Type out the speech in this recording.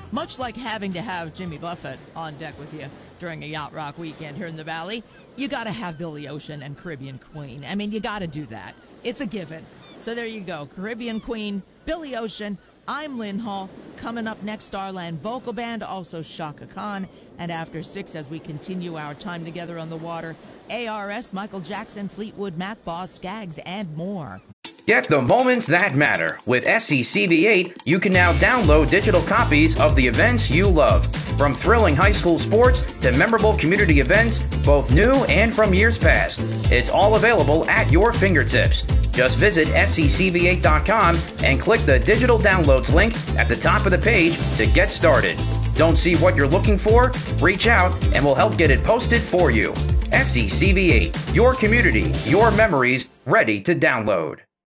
Much like having to have Jimmy Buffett on deck with you during a Yacht Rock weekend here in the Valley, you got to have Billy Ocean and Caribbean Queen. I mean, you got to do that. It's a given. So there you go. Caribbean Queen, Billy Ocean. I'm Lynn Hall. Coming up next, Starland Vocal Band, also Shaka Khan. And after 6, as we continue our time together on the water, ARS, Michael Jackson, Fleetwood Mac, Boz Skaggs, and more. Get the moments that matter. With SCCV8, you can now download digital copies of the events you love. From thrilling high school sports to memorable community events, both new and from years past. It's all available at your fingertips. Just visit SCCV8.com and click the digital downloads link at the top of the page to get started. Don't see what you're looking for? Reach out and we'll help get it posted for you. SCCV8, your community, your memories, ready to download.